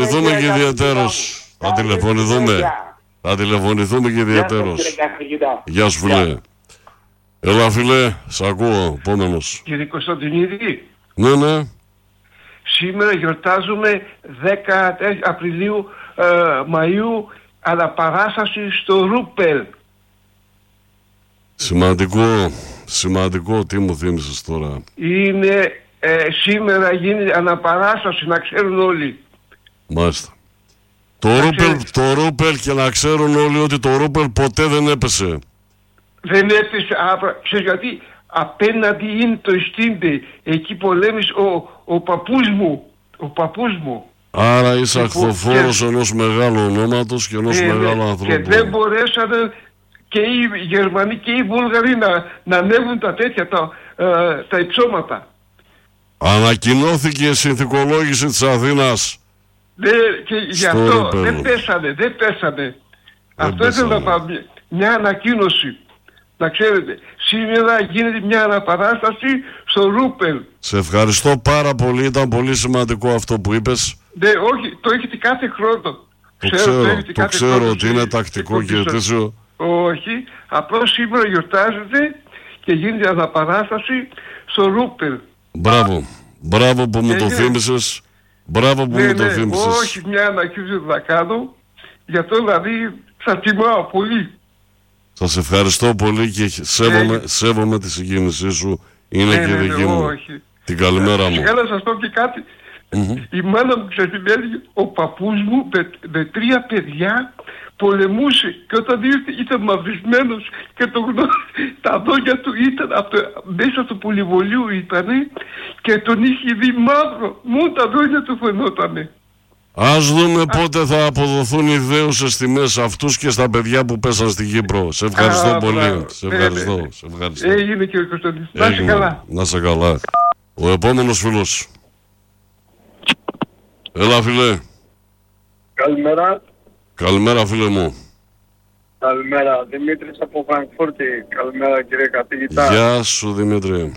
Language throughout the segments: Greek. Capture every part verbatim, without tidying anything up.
τηλεφωνηθούμε και ιδιαίτερος. Θα τηλεφωνηθούμε. Θα τηλεφωνηθούμε και ιδιαίτερος. Γεια σου φίλε. Έλα φίλε, σ' ακούω, επόμενος. Κύριε Κωνσταντινίδη. Ναι, ναι. Σήμερα γιορτάζουμε δέκα Απριλίου ε, Μαΐου αναπαράσταση στο Ρούπελ. Σημαντικό, σημαντικό, τι μου θύμισες τώρα. Είναι ε, σήμερα γίνεται αναπαράσταση, να ξέρουν όλοι. Μάλιστα. Το Ρούπελ, το Ρούπελ και να ξέρουν όλοι ότι το Ρούπελ ποτέ δεν έπεσε. Δεν έπεσε, α, ξέρεις γιατί, απέναντι είναι το Στίντε, εκεί πολέμησε ο, ο παππούς μου, ο παππούς μου. Άρα είσαι αχθοφόρος και... ενός μεγάλου ονόματος και ενός ε, μεγάλου ανθρώπου. Και δεν μπορέσανε και οι Γερμανοί και οι Βούλγαροι να, να ανέβουν τα τέτοια, τα, ε, τα υψώματα. Ανακοινώθηκε η συνθηκολόγηση της Αθήνας. Ναι, και γι' αυτό δεν πέσανε, δεν πέσανε. Δεν αυτό ήθελα να πάω, μια, μια ανακοίνωση. Να ξέρετε, σήμερα γίνεται μια αναπαράσταση στο Ρούπελ. Σε ευχαριστώ πάρα πολύ, ήταν πολύ σημαντικό αυτό που είπες. Ναι, όχι, το έχετε κάθε χρόνο. Το ξέρω, ξέρω, το, το ξέρω ότι είναι τακτικό και ετήσιο. Όχι, απλώς σήμερα γιορτάζεται και γίνεται αναπαράσταση στο Ρούπελ. Μπράβο, μπράβο που μου το θύμισες. Μπράβο που ναι, μου το ναι, θύμισες. Όχι μια ανακοίνωση να κάνω, γι' αυτό δηλαδή θα τιμάω πολύ. Σας ευχαριστώ πολύ και σέβομαι, ε, σέβομαι τη συγκίνησή σου. Είναι ναι, και ναι, δική μου. Όχι. Την καλημέρα μου. Θέλω να σας πω και κάτι. Mm-hmm. Η μάνα μου ξέρετε, ο παππούς μου με, με τρία παιδιά πολεμούσε και όταν ήρθε ήταν μαυρισμένος και το γνώρισε, τα δόντια του ήταν από το, μέσα του πολυβολίου ήτανε και τον είχε δει μαύρο, μόνο τα δόντια του φαινότανε. Ας δούμε Α, πότε θα αποδοθούν οι δέουσες τιμές αυτούς και στα παιδιά που πέσαν στην Κύπρο. Σε ευχαριστώ Α, πολύ. Μπράβο. Σε ευχαριστώ. Ναι, ναι. Σε ευχαριστώ. Έγινε κύριε Κωνσταντίνη. Να είσαι καλά. Να είσαι καλά. Ο επόμενος φίλος. Έλα φίλε. Καλημέρα. Καλημέρα φίλε μου. Καλημέρα. Δημήτρης από Φραγκφούρτη. Καλημέρα κύριε καθηγητά. Γεια σου Δημήτρη.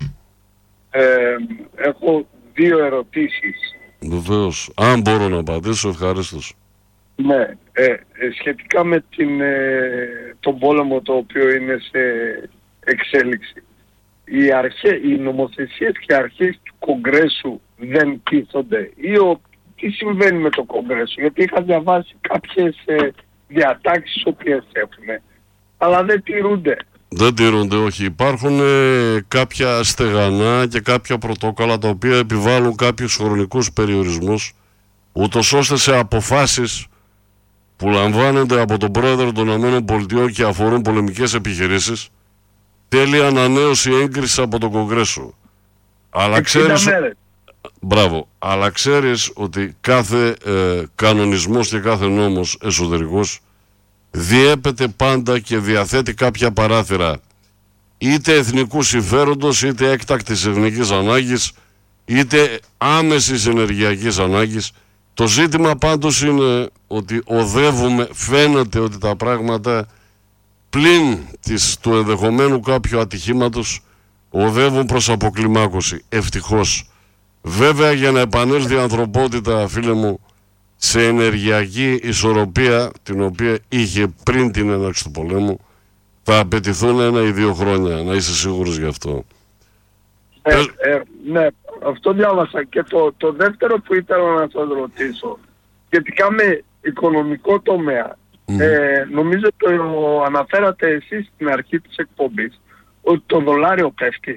Ε, έχω δύο ερωτήσεις. Βεβαίως. Αν μπορώ να απαντήσω, ευχαρίστως. Ναι. Ε, σχετικά με την, ε, τον πόλεμο το οποίο είναι σε εξέλιξη. Οι, αρχέ, οι νομοθεσίες και αρχές του Κογκρέσου δεν πείθονται ή ο, τι συμβαίνει με το Κογκρέσο, γιατί είχα διαβάσει κάποιες ε, διατάξεις οποίες έχουν αλλά δεν τηρούνται. Δεν τηρούνται, όχι. Υπάρχουν ε, κάποια στεγανά και κάποια πρωτόκολλα τα οποία επιβάλλουν κάποιους χρονικούς περιορισμούς ούτως ώστε σε αποφάσεις που λαμβάνονται από τον πρόεδρο των ΗΠΑ και αφορούν πολεμικές επιχειρήσεις θέλει ανανέωση έγκριση από το Κογκρέσο. Αλλά ξέρεις, μπράβο, αλλά ξέρεις ότι κάθε ε, κανονισμός και κάθε νόμος εσωτερικός διέπεται πάντα και διαθέτει κάποια παράθυρα είτε εθνικού συμφέροντος, είτε έκτακτης εθνικής ανάγκης, είτε άμεσης ενεργειακής ανάγκης. Το ζήτημα πάντως είναι ότι οδεύουμε, φαίνεται ότι τα πράγματα πλην της, του ενδεχομένου κάποιου ατυχήματος οδεύουν προς αποκλιμάκωση. Ευτυχώς. Βέβαια για να επανέλθει η ανθρωπότητα, φίλε μου, σε ενεργειακή ισορροπία την οποία είχε πριν την έναρξη του πολέμου θα απαιτηθούν ένα ή δύο χρόνια, να είσαι σίγουρος γι' αυτό. Ε, ε, ναι, αυτό διάβασα και το, το δεύτερο που ήθελα να σας ρωτήσω σχετικά με οικονομικό τομέα. Mm. Ε, νομίζω το αναφέρατε εσείς στην αρχή της εκπομπής ότι το δολάριο πέφτει.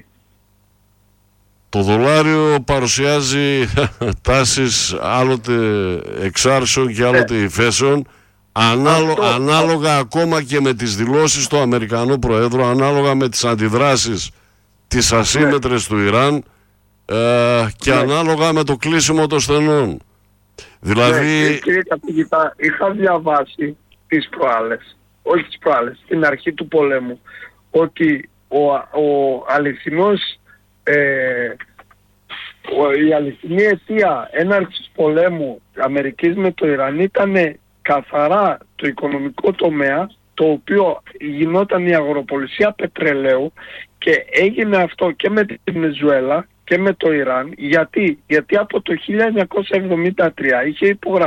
Το δολάριο παρουσιάζει τάσεις άλλοτε εξάρσεων και άλλοτε yeah. υφέσεων ανάλο, Αυτό... ανάλογα ακόμα και με τις δηλώσεις του Αμερικανού Προέδρου, ανάλογα με τις αντιδράσεις τις ασύμμετρες yeah. του Ιράν ε, και yeah. ανάλογα με το κλείσιμο των στενών. Δηλαδή... Yeah, κύριε καθηγητά, είχα διαβάσει τις προάλλες, όχι τις προάλλες, στην αρχή του πολέμου, ότι ο, ο αληθινός Ε, η αληθινή αιτία έναρξης πολέμου Αμερικής με το Ιράν ήταν καθαρά το οικονομικό τομέα, το οποίο γινόταν η αγοροπολισία πετρελαίου και έγινε αυτό και με τη Βενεζουέλα και με το Ιράν. Γιατί, Γιατί από το χίλια εννιακόσια εβδομήντα τρία είχε υπογραφεί